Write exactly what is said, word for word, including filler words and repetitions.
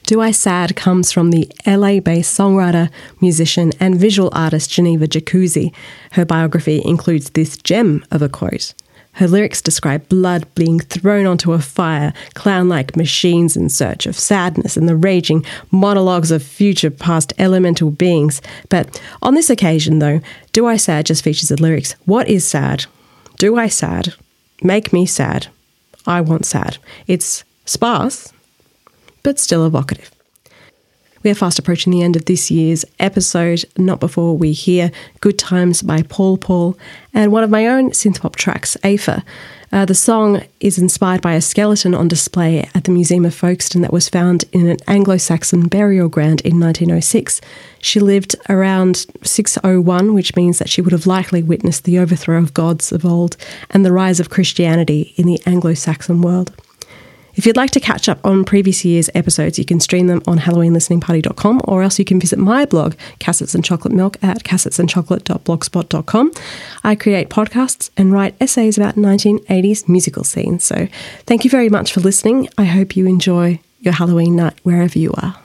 Do I Sad comes from the L A-based songwriter, musician and visual artist Geneva Jacuzzi. Her biography includes this gem of a quote. Her lyrics describe blood being thrown onto a fire, clown-like machines in search of sadness, and the raging monologues of future past elemental beings. But on this occasion, though, Do I Sad just features the lyrics, what is sad? Do I sad? Make me sad. I want sad. It's sparse, but still evocative. We are fast approaching the end of this year's episode, not before we hear Good Times by Paul Paul and one of my own synthpop tracks, Aoife. Uh, the song is inspired by a skeleton on display at the Museum of Folkestone that was found in an Anglo-Saxon burial ground in nineteen oh six. She lived around six oh one, which means that she would have likely witnessed the overthrow of gods of old and the rise of Christianity in the Anglo-Saxon world. If you'd like to catch up on previous year's episodes, you can stream them on halloween listening party dot com, or else you can visit my blog, Cassets and Chocolate Milk, at cassets and chocolate dot blogspot dot com. I create podcasts and write essays about nineteen eighties musical scenes. So thank you very much for listening. I hope you enjoy your Halloween night wherever you are.